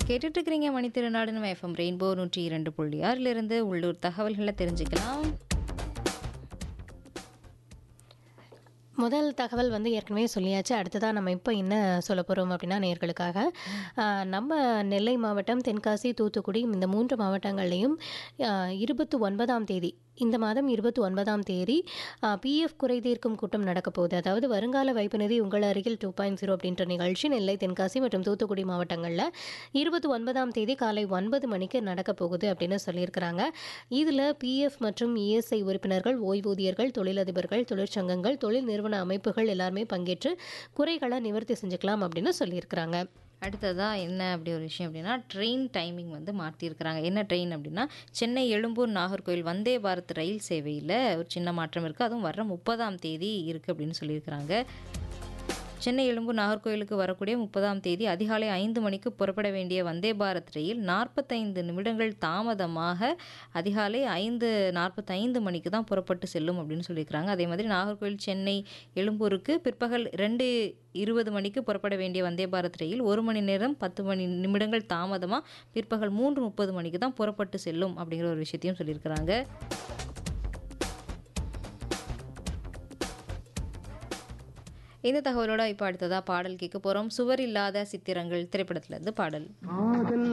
கேட்டுட்டு இருக்கிறீங்க மணித்திருநாடு நம்ம எஃப்எம் ரெயின்போ 102.6 உள்ளூர் தகவல்களை தெரிஞ்சுக்கலாம். முதல் தகவல் வந்து ஏற்கனவே சொல்லியாச்சு. அடுத்ததாக நம்ம இப்போ என்ன சொல்ல போகிறோம் அப்படின்னா நேயர்களுக்காக நம்ம நெல்லை மாவட்டம், தென்காசி, தூத்துக்குடி இந்த 3 மாவட்டங்கள்லேயும் 29ஆம் தேதி இந்த மாதம் 29ஆம் தேதி பிஎஃப் குறை தீர்க்கும் கூட்டம் நடக்க போகுது. அதாவது வருங்கால வைப்பு நிதி உங்கள் அருகில் 2.0 அப்படின்ற நிகழ்ச்சி நெல்லை, தென்காசி மற்றும் தூத்துக்குடி மாவட்டங்களில் 29ஆம் தேதி காலை 9 மணிக்கு நடக்க போகுது அப்படின்னு சொல்லியிருக்கிறாங்க. இதில் பிஎஃப் மற்றும் இஎஸ்ஐ உறுப்பினர்கள், ஓய்வூதியர்கள், தொழிலதிபர்கள், தொழிற்சங்கங்கள், தொழில் நிறுவன அமைப்புகள் எல்லாருமே பங்கேற்று குறைகளை நிவர்த்தி செஞ்சுக்கலாம் அப்படின்னு சொல்லியிருக்கிறாங்க. அடுத்ததாக என்ன அப்படி ஒரு விஷயம் அப்படின்னா ட்ரெயின் டைமிங் வந்து மாற்றியிருக்கிறாங்க. என்ன ட்ரெயின் அப்படின்னா சென்னை, எழும்பூர், நாகர்கோவில் வந்தே பாரத் ரயில் சேவையில் ஒரு சின்ன மாற்றம் இருக்குது. அதுவும் வர்ற 30ஆம் தேதி இருக்குது அப்படின்னு சொல்லியிருக்கிறாங்க. சென்னை, எழும்பூர், நாகர்கோவிலுக்கு வரக்கூடிய 30ஆம் தேதி அதிகாலை 5 மணிக்கு புறப்பட வேண்டிய வந்தே பாரத் ரயில் 45 நிமிடங்கள் தாமதமாக அதிகாலை 5:45 மணிக்கு தான் புறப்பட்டு செல்லும் அப்படின்னு சொல்லியிருக்கிறாங்க. அதே மாதிரி நாகர்கோவில், சென்னை, எழும்பூருக்கு பிற்பகல் 2:20 மணிக்கு புறப்பட வேண்டிய வந்தே பாரத் ரயில் 1 மணி நேரம் 10 நிமிடங்கள் தாமதமாக பிற்பகல் 3:30 மணிக்கு தான் புறப்பட்டு செல்லும் அப்படிங்கிற ஒரு விஷயத்தையும் சொல்லியிருக்கிறாங்க. இந்த தகவலோட இப்போ அடுத்ததாக பாடல் கேட்க போகிறோம். சுவர் இல்லாத சித்திரங்கள் திரைப்படத்திலேருந்து பாடல்.